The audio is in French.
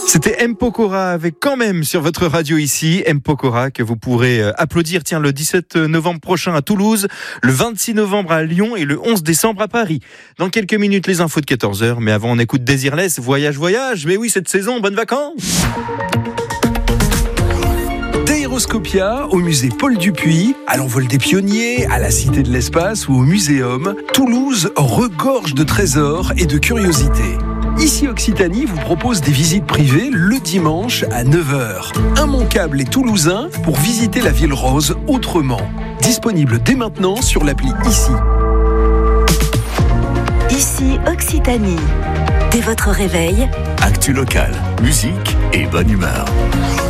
C'était M. Pokora avec quand même sur votre radio ici. M. Pokora que vous pourrez applaudir le 17 novembre prochain à Toulouse, le 26 novembre à Lyon et le 11 décembre à Paris. Dans quelques minutes, les infos de 14h. Mais avant, on écoute Désirless, Voyage, Voyage. Mais oui, cette saison, bonnes vacances. D'Aéroscopia au musée Paul Dupuy, à l'envol des pionniers, à la Cité de l'Espace ou au Muséum, Toulouse regorge de trésors et de curiosités. Ici Occitanie vous propose des visites privées le dimanche à 9h. Immanquable et toulousain pour visiter la ville rose autrement. Disponible dès maintenant sur l'appli Ici. Ici Occitanie. Dès votre réveil, actu locale, musique et bonne humeur.